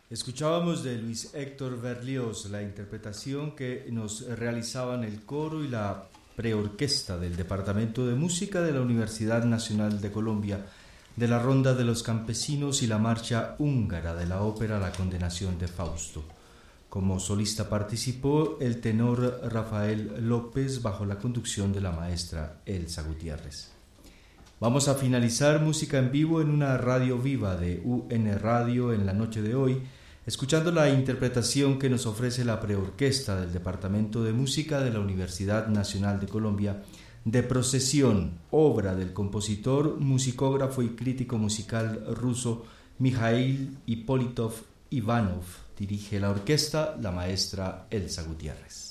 Escuchábamos de Luis Héctor Berlioz la interpretación que nos realizaban el coro y la preorquesta del Departamento de Música de la Universidad Nacional de Colombia, de la Ronda de los Campesinos y la marcha húngara de la ópera La Condenación de Fausto. Como solista participó el tenor Rafael López bajo la conducción de la maestra Elsa Gutiérrez. Vamos a finalizar música en vivo en una radio viva de UN Radio en la noche de hoy, escuchando la interpretación que nos ofrece la preorquesta del Departamento de Música de la Universidad Nacional de Colombia de Procesión, obra del compositor, musicógrafo y crítico musical ruso Mikhail Hipólitov Ivanov. Dirige la orquesta la maestra Elsa Gutiérrez.